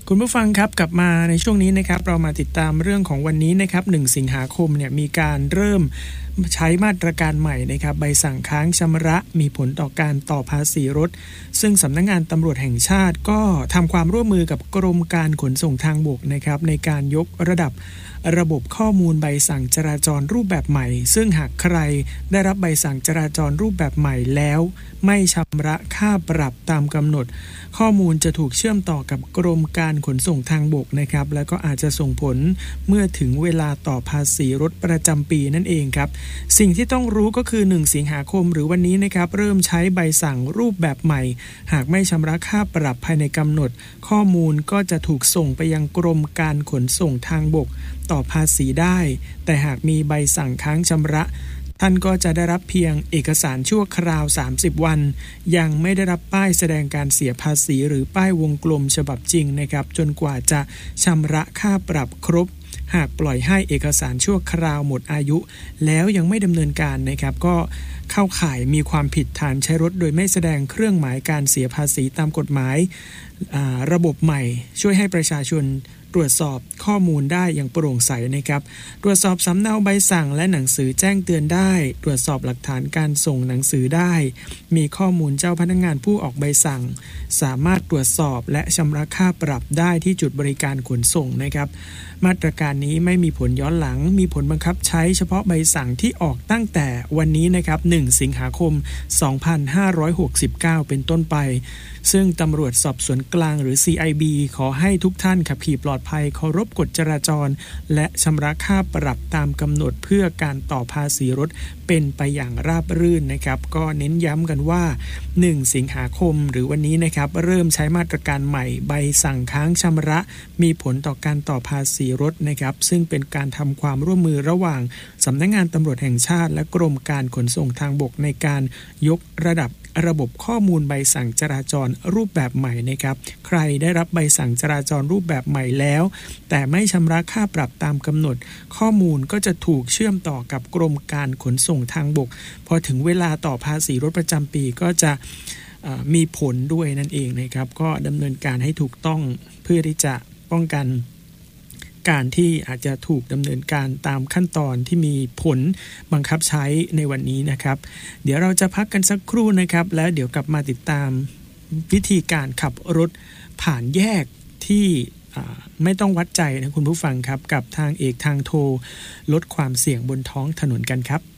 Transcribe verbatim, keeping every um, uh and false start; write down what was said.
คุณผู้ฟังครับกลับมาในช่วงนี้นะครับเรามาติดตามเรื่องของวันนี้นะครับหนึ่งสิงหาคมเนี่ยมีการเริ่มใช้มาตรการใหม่นะครับใบสั่งค้างชำระมีผลต่อการต่อภาษีรถซึ่งสำนักงานตำรวจแห่งชาติก็ทำความร่วมมือกับกรมการขนส่งทางบกนะครับในการยกระดับระบบข้อมูลใบสั่งจราจรรูปแบบใหม่ซึ่งหากใครได้รับใบสั่งจราจรรูปแบบใหม่แล้วไม่ชำระค่าปรับตามกำหนดข้อมูลจะถูกเชื่อมต่อกับกรมการขนส่งทางบกนะครับแล้วก็อาจจะส่งผลเมื่อถึงเวลาต่อภาษีรถประจำปีนั่นเองครับสิ่งที่ต้องรู้ก็คือหนึ่งสิงหาคมหรือวันนี้นะครับเริ่มใช้ใบสั่งรูปแบบใหม่หากไม่ชำระค่าปรับภายในกำหนดข้อมูลก็จะถูกส่งไปยังกรมการขนส่งทางบกต่อภาษีได้แต่หากมีใบสั่งค้างชำระท่านก็จะได้รับเพียงเอกสารชั่วคราวสามสิบวันยังไม่ได้รับป้ายแสดงการเสียภาษีหรือป้ายวงกลมฉบับจริงนะครับจนกว่าจะชำระค่าปรับครบหากปล่อยให้เอกสารชั่วคราวหมดอายุแล้วยังไม่ดำเนินการนะครับก็เข้าข่ายมีความผิดฐานใช้รถโดยไม่แสดงเครื่องหมายการเสียภาษีตามกฎหมายระบบใหม่ช่วยให้ประชาชนตรวจสอบข้อมูลได้อย่างโปร่งใสนะครับตรวจสอบสำเนาใบสั่งและหนังสือแจ้งเตือนได้ตรวจสอบหลักฐานการส่งหนังสือได้มีข้อมูลเจ้าพนักงานผู้ออกใบสั่งสามารถตรวจสอบและชำระค่าปรับได้ที่จุดบริการขนส่งนะครับมาตรการนี้ไม่มีผลย้อนหลังมีผลบังคับใช้เฉพาะใบสั่งที่ออกตั้งแต่วันนี้นะครับหนึ่งสิงหาคมสองพันห้าร้อยหกสิบเก้าเป็นต้นไปซึ่งตำรวจสอบสวนกลางหรือ ซี ไอ บี ขอให้ทุกท่านขับขี่ปลอดภัยเคารพกฎจราจรและชำระค่าปรับตามกำหนดเพื่อการต่อภาษีรถเป็นไปอย่างราบรื่นนะครับก็เน้นย้ำกันว่าหนึ่งสิงหาคมหรือวันนี้นะครับเริ่มใช้มาตรการใหม่ใบสั่งค้างชำระมีผลต่อการต่อภาษีรถนะครับซึ่งเป็นการทำความร่วมมือระหว่างสำนักงานตำรวจแห่งชาติและกรมการขนส่งทางบกในการยกระดับระบบข้อมูลใบสั่งจราจรรูปแบบใหม่นะครับใครได้รับใบสั่งจราจรรูปแบบใหม่แล้วแต่ไม่ชำระค่าปรับตามกำหนดข้อมูลก็จะถูกเชื่อมต่อกับกรมการขนส่งทางบกพอถึงเวลาต่อภาษีรถประจำปีก็จะมีผลด้วยนั่นเองนะครับก็ดำเนินการให้ถูกต้องเพื่อที่จะป้องกันการที่อาจจะถูกดำเนินการตามขั้นตอนที่มีผลบังคับใช้ในวันนี้นะครับเดี๋ยวเราจะพักกันสักครู่นะครับแล้วเดี๋ยวกลับมาติดตามวิธีการขับรถผ่านแยกที่ไม่ต้องวัดใจนะคุณผู้ฟังครับกับทางเอกทางโทลดความเสี่ยงบนท้องถนนกันครับ